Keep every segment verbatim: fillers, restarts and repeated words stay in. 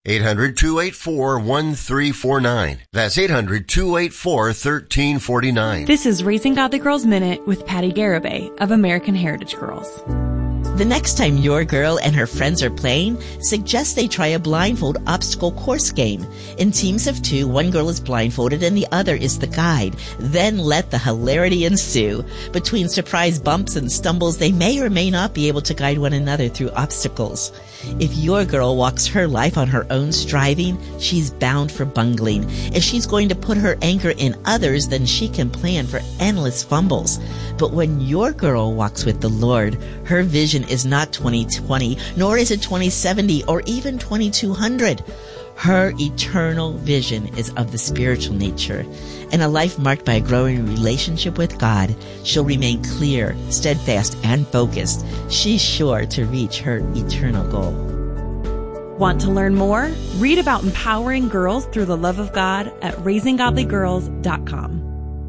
eight hundred, two eight four, one three four nine. That's eight hundred, two eight four, one three four nine. This is Raising Godly Girls Minute with Patty Garibay of American Heritage Girls. The next time your girl and her friends are playing, suggest they try a blindfold obstacle course game. In teams of two, one girl is blindfolded and the other is the guide. Then let the hilarity ensue. Between surprise bumps and stumbles, they may or may not be able to guide one another through obstacles. If your girl walks her life on her own striving, she's bound for bungling. If she's going to put her anchor in others, then she can plan for endless fumbles. But when your girl walks with the Lord, her vision is not twenty twenty, nor is it twenty seventy or even twenty-two hundred. Her eternal vision is of the spiritual nature. In a life marked by a growing relationship with God, she'll remain clear, steadfast, and focused. She's sure to reach her eternal goal. Want to learn more? Read about empowering girls through the love of God at raising godly girls dot com.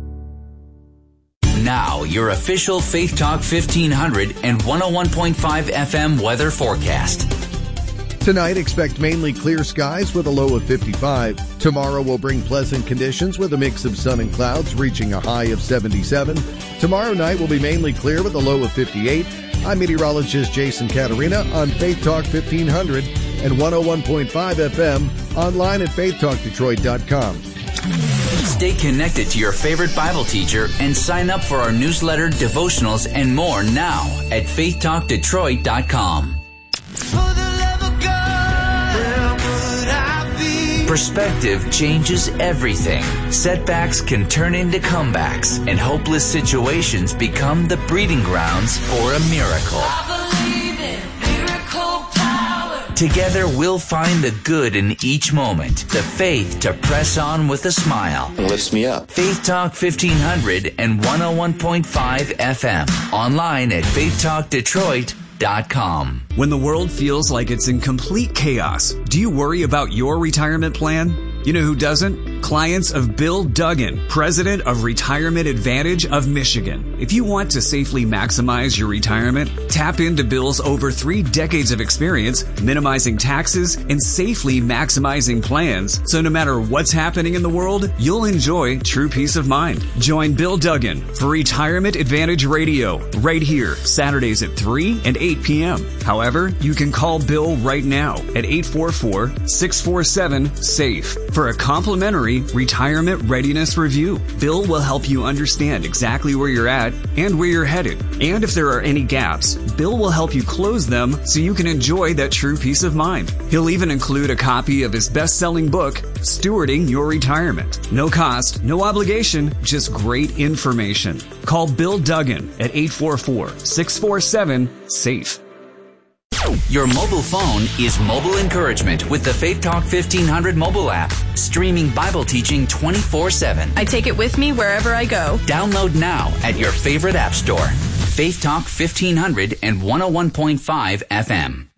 Now, your official Faith Talk fifteen hundred and one oh one point five F M weather forecast. Tonight, expect mainly clear skies with a low of fifty-five. Tomorrow will bring pleasant conditions with a mix of sun and clouds, reaching a high of seventy-seven. Tomorrow night will be mainly clear with a low of fifty-eight. I'm meteorologist Jason Caterina on Faith Talk fifteen hundred and one oh one point five F M, online at faith talk detroit dot com. Stay connected to your favorite Bible teacher and sign up for our newsletter, devotionals, and more now at faith talk detroit dot com. Perspective changes everything. Setbacks can turn into comebacks, and hopeless situations become the breeding grounds for a miracle. Together, we'll find the good in each moment, the faith to press on with a smile. It lifts me up. Faith Talk fifteen hundred and one oh one point five F M. Online at faith talk detroit dot com. When the world feels like it's in complete chaos, do you worry about your retirement plan? You know who doesn't? Clients of Bill Duggan, president of Retirement Advantage of Michigan. If you want to safely maximize your retirement, tap into Bill's over three decades of experience minimizing taxes and safely maximizing plans. So no matter what's happening in the world, you'll enjoy true peace of mind. Join Bill Duggan for Retirement Advantage Radio right here, Saturdays at three and eight p.m. However, you can call Bill right now at eight four four, six four seven, SAFE for a complimentary retirement readiness review. Bill will help you understand exactly where you're at and where you're headed. And if there are any gaps, Bill will help you close them so you can enjoy that true peace of mind. He'll even include a copy of his best-selling book, Stewarding Your Retirement. No cost, no obligation, just great information. Call Bill Duggan at eight four four, six four seven, SAFE. Your mobile phone is mobile encouragement with the Faith Talk fifteen hundred mobile app, streaming Bible teaching twenty-four seven. I take it with me wherever I go. Download now at your favorite app store. Faith Talk fifteen hundred and one oh one point five F M.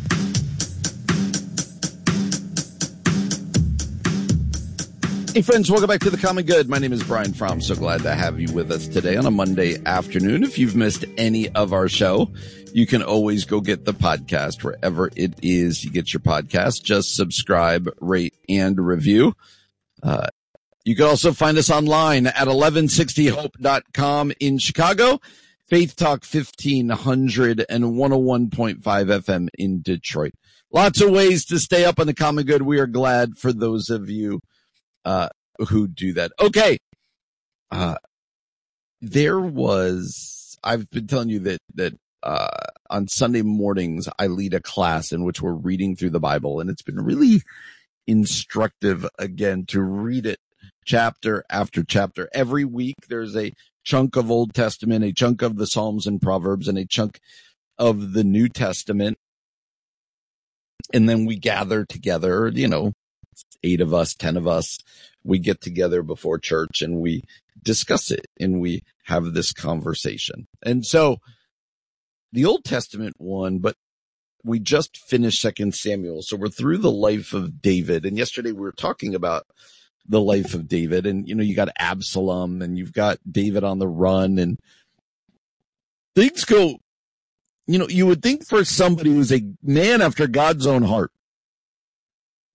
Hey friends, welcome back to The Common Good. My name is Brian Fromm. So glad to have you with us today on a Monday afternoon. If you've missed any of our show, you can always go get the podcast wherever it is you get your podcast. Just subscribe, rate, and review. Uh, you can also find us online at eleven sixty hope dot com in Chicago, Faith Talk fifteen hundred and one oh one point five F M in Detroit. Lots of ways to stay up on The Common Good. We are glad for those of you uh who do that. Okay. Uh there was I've been telling you that that uh on Sunday mornings I lead a class in which we're reading through the Bible, and it's been really instructive again to read it chapter after chapter. Every week there's a chunk of Old Testament, a chunk of the Psalms and Proverbs, and a chunk of the New Testament. And then we gather together, you know, eight of us, ten of us, we get together before church and we discuss it and we have this conversation. And so the Old Testament one, but we just finished Second Samuel. So we're through the life of David. And yesterday we were talking about the life of David, and, you know, you got Absalom and you've got David on the run, and things go, you know, you would think for somebody who's a man after God's own heart,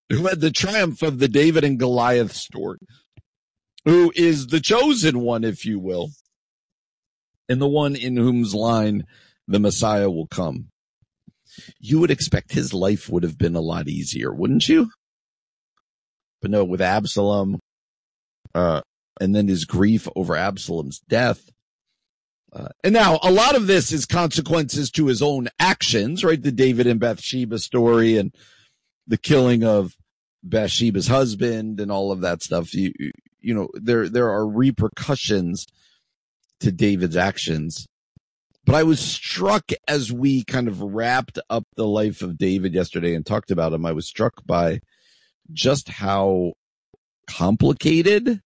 who had the triumph of the David and Goliath story, who is the chosen one, if you will, and the one in whose line the Messiah will come. You would expect his life would have been a lot easier, wouldn't you? But no, with Absalom, uh, and then his grief over Absalom's death. Uh, and now a lot of this is consequences to his own actions, right? The David and Bathsheba story and the killing of Bathsheba's husband and all of that stuff. You, you know, there, there are repercussions to David's actions. But I was struck as we kind of wrapped up the life of David yesterday and talked about him. I was struck by just how complicated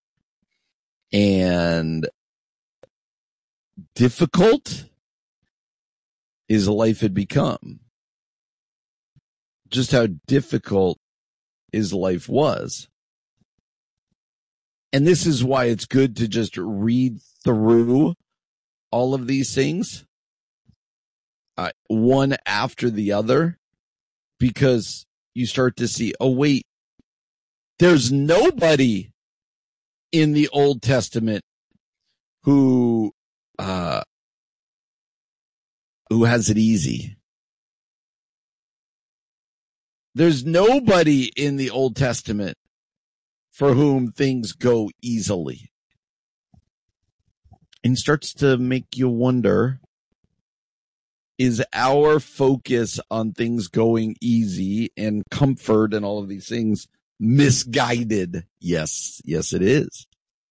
and difficult his life had become. Just how difficult his life was. And this is why it's good to just read through all of these things, uh, one after the other, because you start to see, oh, wait, there's nobody in the Old Testament who, uh, who has it easy. There's nobody in the Old Testament for whom things go easily. And starts to make you wonder, is our focus on things going easy and comfort and all of these things misguided? Yes, yes, it is.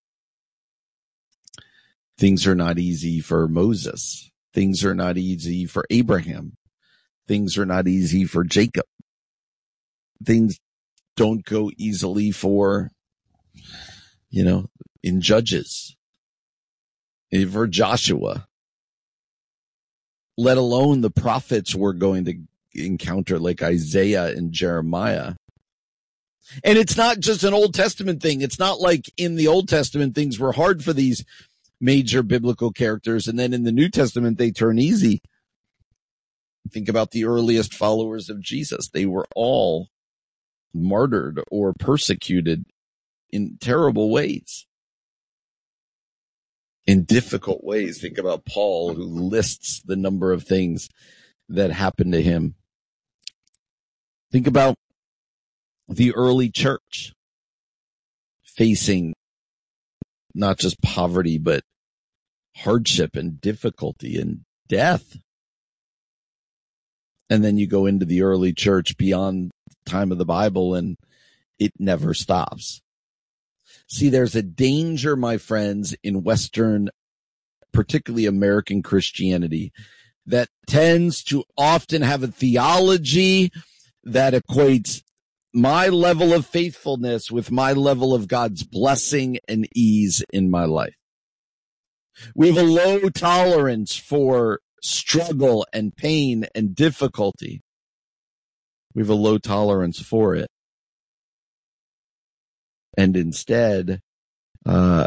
Things are not easy for Moses. Things are not easy for Abraham. Things are not easy for Jacob. Things don't go easily for, you know, in Judges, for Joshua, let alone the prophets we're going to encounter like Isaiah and Jeremiah. And it's not just an Old Testament thing. It's not like in the Old Testament things were hard for these major biblical characters, and then in the New Testament they turn easy. Think about the earliest followers of Jesus. They were all martyred or persecuted in terrible ways, in difficult ways. Think about Paul, who lists the number of things that happened to him. Think about the early church facing not just poverty, but hardship and difficulty and death. And then you go into the early church beyond the time of the Bible, and it never stops. See, there's a danger, my friends, in Western, particularly American Christianity, that tends to often have a theology that equates my level of faithfulness with my level of God's blessing and ease in my life. We have a low tolerance for struggle and pain and difficulty. We have a low tolerance for it. And instead, uh,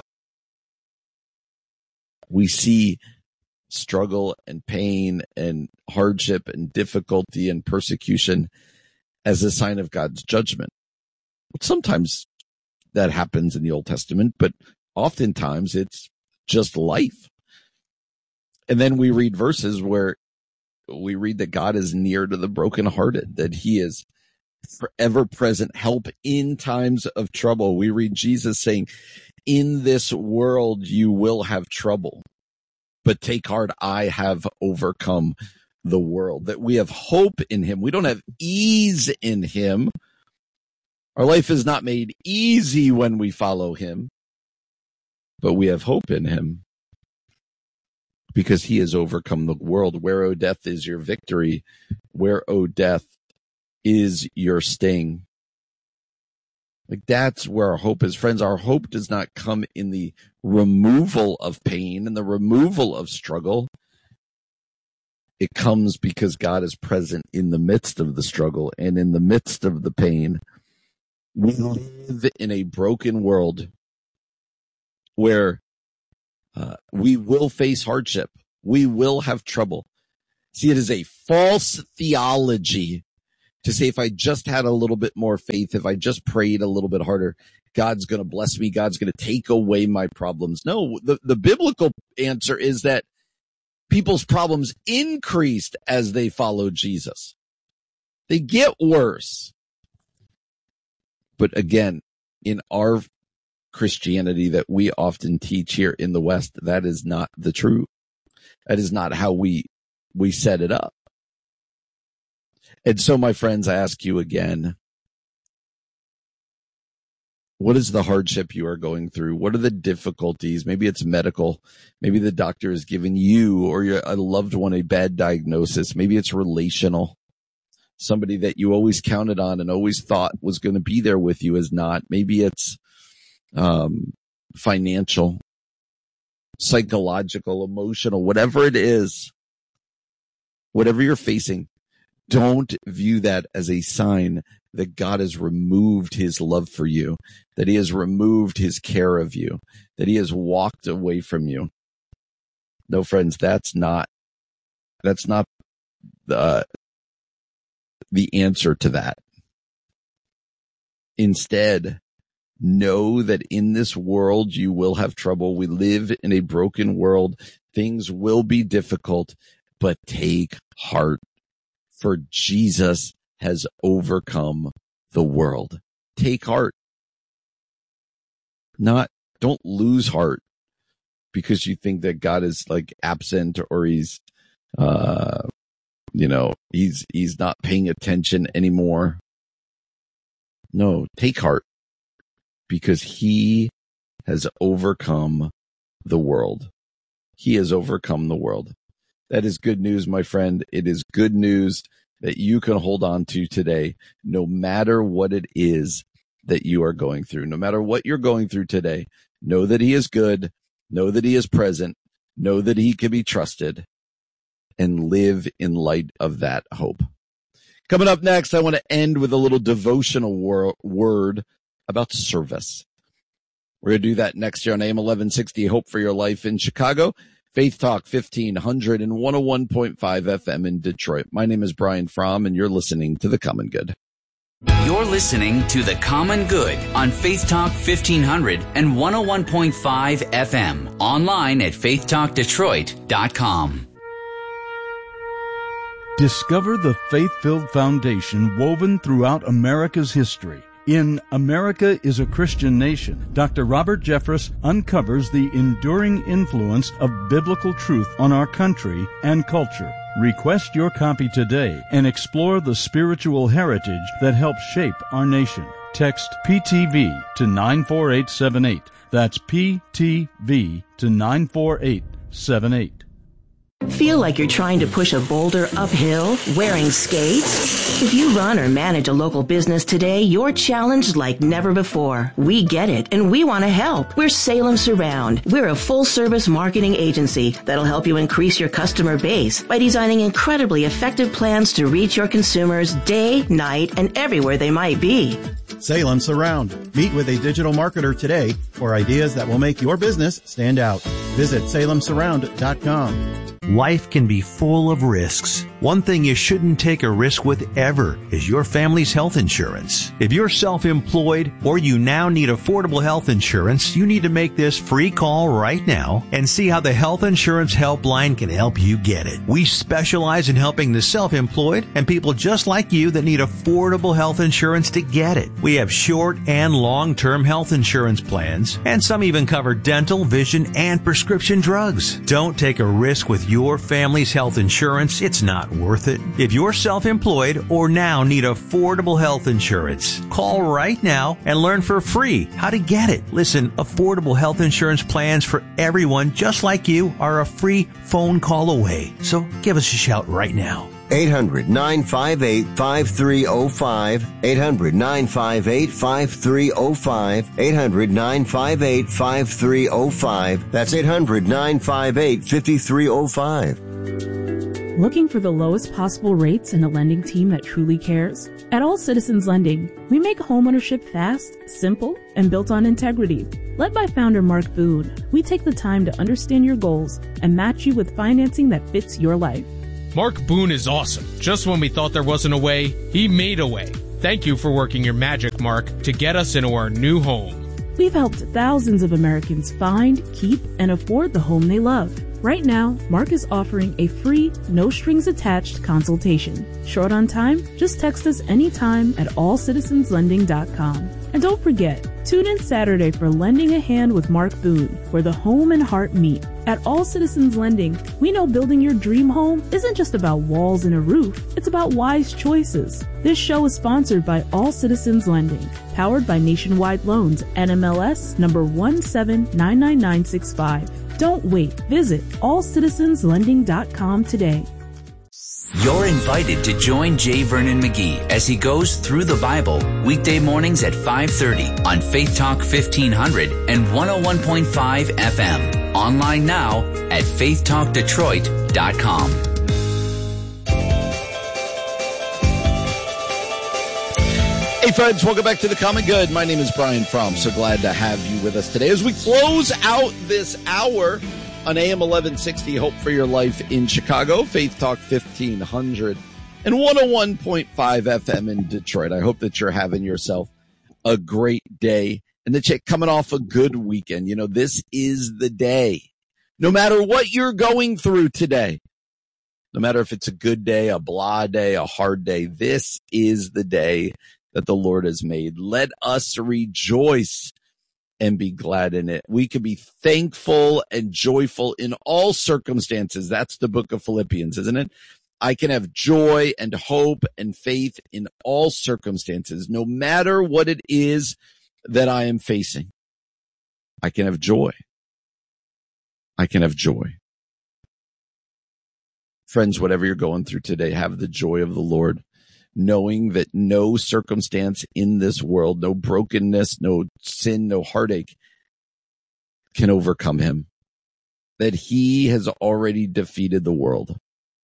we see struggle and pain and hardship and difficulty and persecution as a sign of God's judgment. Sometimes that happens in the Old Testament, but oftentimes it's just life. And then we read verses where we read that God is near to the brokenhearted, that he is forever present help in times of trouble. We read Jesus saying, in this world you will have trouble, but take heart, I have overcome the world. That we have hope in him. We don't have ease in him. Our life is not made easy when we follow him, but we have hope in him because he has overcome the world. Where, O death, is your victory? Where, O death, is your sting? Like, that's where our hope is. Friends, our hope does not come in the removal of pain and the removal of struggle. It comes because God is present in the midst of the struggle and in the midst of the pain. We live in a broken world where uh, we will face hardship. We will have trouble. See, it is a false theology to say if I just had a little bit more faith, if I just prayed a little bit harder, God's going to bless me. God's going to take away my problems. No, the, the biblical answer is that people's problems increased as they followed Jesus. They get worse. But again, in our Christianity that we often teach here in the West, that is not the truth. That is not how we, we set it up. And so, my friends, I ask you again, what is the hardship you are going through? What are the difficulties? Maybe it's medical. Maybe the doctor has given you or your, a loved one a bad diagnosis. Maybe it's relational. Somebody that you always counted on and always thought was going to be there with you is not. Maybe it's um, financial, psychological, emotional, whatever it is, whatever you're facing. Don't view that as a sign that God has removed his love for you, that he has removed his care of you, that he has walked away from you. No, friends, that's not, that's not the, the answer to that. Instead, know that in this world you will have trouble. We live in a broken world. Things will be difficult, but take heart. For Jesus has overcome the world. Take heart. Not, don't lose heart because you think that God is like absent or he's, uh, you know, he's, he's not paying attention anymore. No, take heart because he has overcome the world. He has overcome the world. That is good news, my friend. It is good news that you can hold on to today, no matter what it is that you are going through. No matter what you're going through today, know that he is good, know that he is present, know that he can be trusted, and live in light of that hope. Coming up next, I want to end with a little devotional wor- word about service. We're going to do that next year on A M eleven sixty, Hope for Your Life in Chicago. Faith Talk fifteen hundred and one oh one point five F M in Detroit. My name is Brian Fromm, and you're listening to The Common Good. You're listening to The Common Good on Faith Talk fifteen hundred and one oh one point five F M. Online at faith talk detroit dot com. Discover the faith-filled foundation woven throughout America's history. In America is a Christian Nation, Doctor Robert Jeffress uncovers the enduring influence of biblical truth on our country and culture. Request your copy today and explore the spiritual heritage that helped shape our nation. Text P T V to nine four eight seven eight. That's P T V to nine four eight seven eight. Feel like you're trying to push a boulder uphill wearing skates? If you run or manage a local business today, you're challenged like never before. We get it, and we want to help. We're Salem Surround. We're a full-service marketing agency that'll help you increase your customer base by designing incredibly effective plans to reach your consumers day, night, and everywhere they might be. Salem Surround. Meet with a digital marketer today for ideas that will make your business stand out. Visit salem surround dot com. Life can be full of risks. One thing you shouldn't take a risk with ever is your family's health insurance. If you're self-employed or you now need affordable health insurance, you need to make this free call right now and see how the Health Insurance Helpline can help you get it. We specialize in helping the self-employed and people just like you that need affordable health insurance to get it. We have short and long-term health insurance plans, and some even cover dental, vision, and prescription drugs. Don't take a risk with your family's health insurance. It's not worth it. If you're self-employed or now need affordable health insurance, call right now and learn for free how to get it. Listen, affordable health insurance plans for everyone just like you are a free phone call away. So give us a shout right now. eight hundred nine five eight five three zero five. eight hundred nine five eight five three zero five. eight hundred nine five eight five three zero five. That's eight hundred nine five eight five three zero five. Looking for the lowest possible rates and a lending team that truly cares? At All Citizens Lending, we make homeownership fast, simple, and built on integrity. Led by founder Mark Boone, we take the time to understand your goals and match you with financing that fits your life. Mark Boone is awesome. Just when we thought there wasn't a way, he made a way. Thank you for working your magic, Mark, to get us into our new home. We've helped thousands of Americans find, keep, and afford the home they love. Right now, Mark is offering a free, no-strings-attached consultation. Short on time? Just text us anytime at all citizens lending dot com. And don't forget, tune in Saturday for Lending a Hand with Mark Boone, where the home and heart meet. At All Citizens Lending, we know building your dream home isn't just about walls and a roof, it's about wise choices. This show is sponsored by All Citizens Lending, powered by Nationwide Loans, N M L S number one seven nine nine nine six five. Don't wait. Visit all citizens lending dot com today. You're invited to join J. Vernon McGee as he goes through the Bible weekday mornings at five thirty on Faith Talk fifteen hundred and one oh one point five F M. Online now at faith talk detroit dot com. Hey friends, welcome back to The Common Good. My name is Brian Fromm. So glad to have you with us today as we close out this hour on A M eleven sixty, Hope for Your Life in Chicago, Faith Talk fifteen hundred and one oh one point five F M in Detroit. I hope that you're having yourself a great day and that you're coming off a good weekend. You know, this is the day. No matter what you're going through today, no matter if it's a good day, a blah day, a hard day, this is the day that the Lord has made. Let us rejoice and be glad in it. We can be thankful and joyful in all circumstances. That's the book of Philippians, isn't it? I can have joy and hope and faith in all circumstances, no matter what it is that I am facing. I can have joy. I can have joy. Friends, whatever you're going through today, have the joy of the Lord, knowing that no circumstance in this world, no brokenness, no sin, no heartache can overcome him. That he has already defeated the world.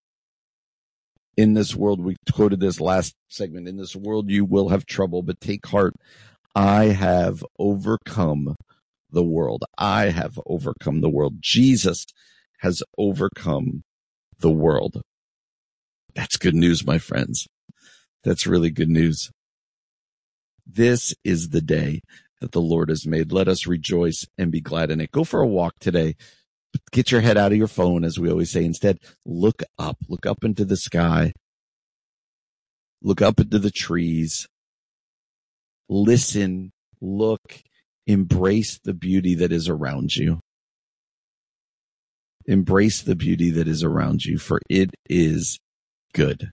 In this world, we quoted this last segment, in this world you will have trouble, but take heart. I have overcome the world. I have overcome the world. Jesus has overcome the world. That's good news, my friends. That's really good news. This is the day that the Lord has made. Let us rejoice and be glad in it. Go for a walk today. Get your head out of your phone, as we always say. Instead, look up. Look up into the sky. Look up into the trees. Listen, look, embrace the beauty that is around you. Embrace the beauty that is around you, for it is good.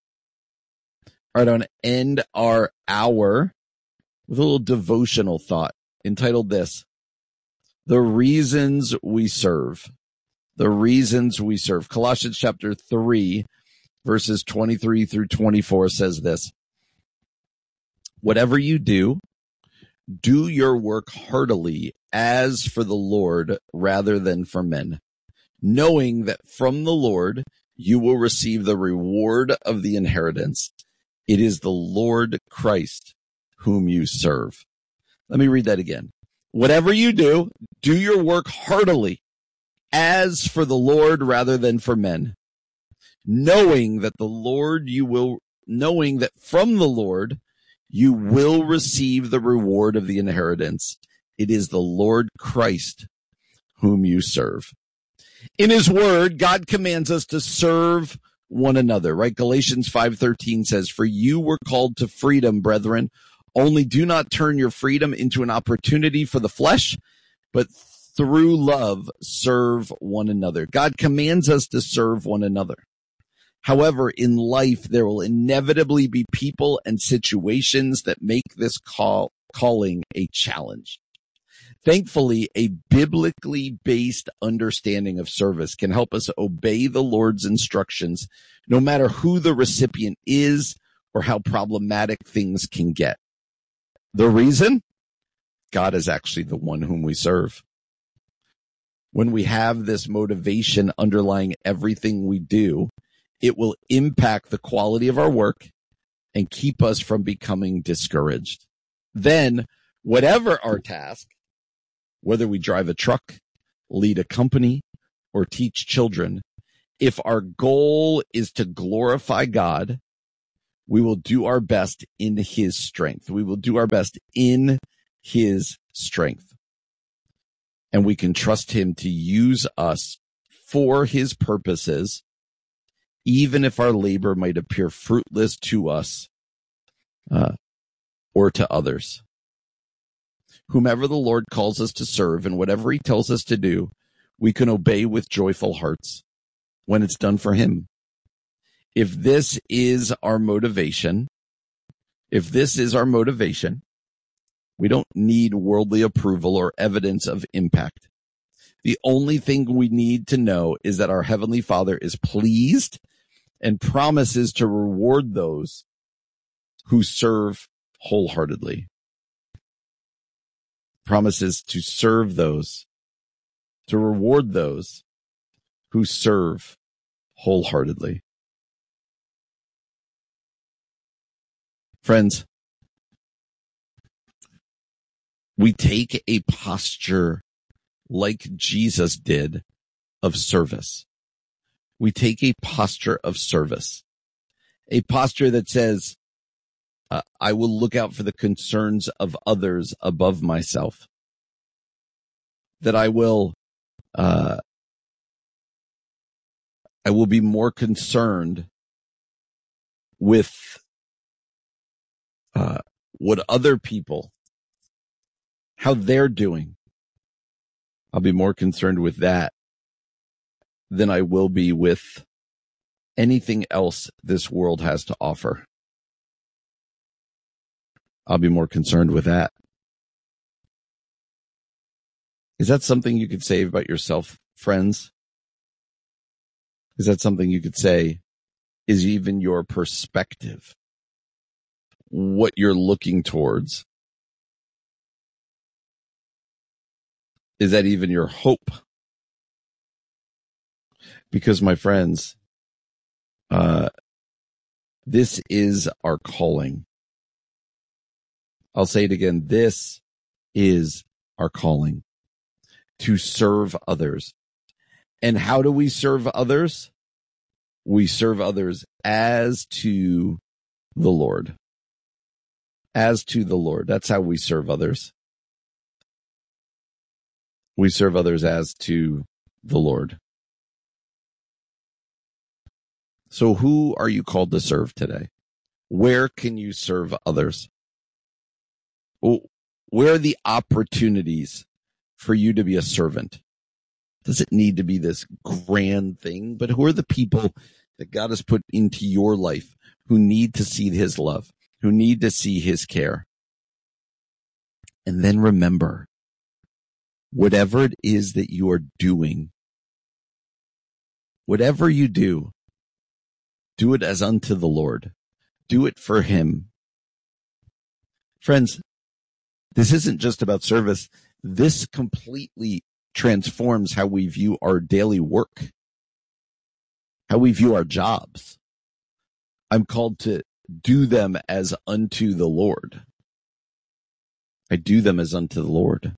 All right, I want to end our hour with a little devotional thought entitled this, The Reasons We Serve. The Reasons We Serve. Colossians chapter three, verses twenty-three through twenty-four says this, Whatever you do, do your work heartily as for the Lord rather than for men, knowing that from the Lord you will receive the reward of the inheritance. It is the Lord Christ whom you serve. Let me read that again. Whatever you do, do your work heartily as for the Lord rather than for men, knowing that the Lord you will, knowing that from the Lord you will receive the reward of the inheritance. It is the Lord Christ whom you serve. In his word, God commands us to serve one another, right? Galatians five thirteen says, For you were called to freedom, brethren. Only do not turn your freedom into an opportunity for the flesh, but through love serve one another. God commands us to serve one another. However, in life, there will inevitably be people and situations that make this call, calling a challenge. Thankfully, a biblically based understanding of service can help us obey the Lord's instructions, no matter who the recipient is or how problematic things can get. The reason? God is actually the one whom we serve. When we have this motivation underlying everything we do, it will impact the quality of our work and keep us from becoming discouraged. Then, whatever our task, whether we drive a truck, lead a company, or teach children, if our goal is to glorify God, we will do our best in his strength. We will do our best in his strength. And we can trust him to use us for his purposes, even if our labor might appear fruitless to us uh, or to others. Whomever the Lord calls us to serve and whatever he tells us to do, we can obey with joyful hearts when it's done for him. If this is our motivation, if this is our motivation, we don't need worldly approval or evidence of impact. The only thing we need to know is that our Heavenly Father is pleased and promises to reward those who serve wholeheartedly. Promises to serve those, to reward those who serve wholeheartedly. Friends, we take a posture like Jesus did of service. We take a posture of service, a posture that says, uh, I will look out for the concerns of others above myself, that I will, uh, I will be more concerned with uh, what other people, how they're doing. I'll be more concerned with that than I will be with anything else this world has to offer. I'll be more concerned with that. Is that something you could say about yourself, friends? Is that something you could say is even your perspective? What you're looking towards? Is that even your hope? Because, my friends, uh, this is our calling. I'll say it again. This is our calling, to serve others. And how do we serve others? We serve others as to the Lord. As to the Lord. That's how we serve others. We serve others as to the Lord. So who are you called to serve today? Where can you serve others? Where are the opportunities for you to be a servant? Does it need to be this grand thing? But who are the people that God has put into your life who need to see his love, who need to see his care? And then remember, whatever it is that you are doing, whatever you do, do it as unto the Lord. Do it for him. Friends, this isn't just about service. This completely transforms how we view our daily work, how we view our jobs. I'm called to do them as unto the Lord. I do them as unto the Lord.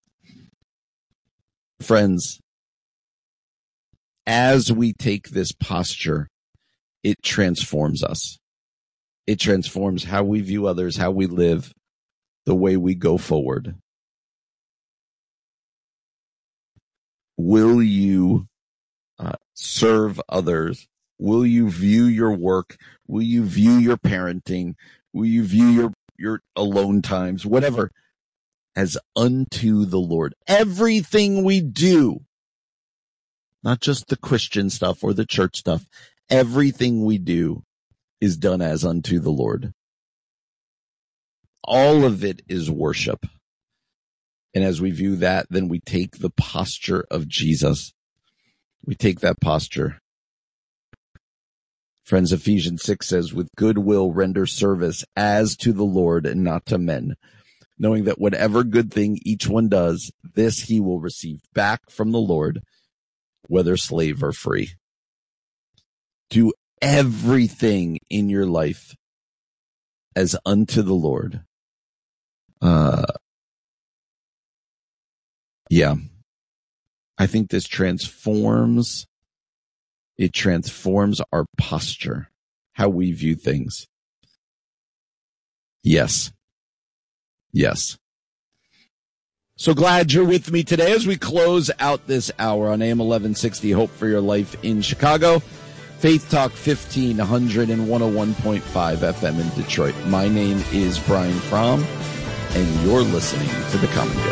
Friends, as we take this posture, it transforms us. It transforms how we view others, how we live, the way we go forward. Will you uh, serve others? Will you view your work? Will you view your parenting? Will you view your, your alone times, whatever, as unto the Lord? Everything we do, not just the Christian stuff or the church stuff, everything we do is done as unto the Lord. All of it is worship. And as we view that, then we take the posture of Jesus. We take that posture. Friends, Ephesians six says, with good will render service as to the Lord and not to men, knowing that whatever good thing each one does, this he will receive back from the Lord, whether slave or free. Do everything in your life as unto the Lord. Uh, yeah, I think this transforms It transforms our posture, how we view things. Yes. Yes. So glad you're with me today as we close out this hour on A M eleven sixty, Hope for Your Life in Chicago, Faith Talk fifteen hundred and one oh one point five F M in Detroit. My name is Brian Fromm, and you're listening to The Common Good.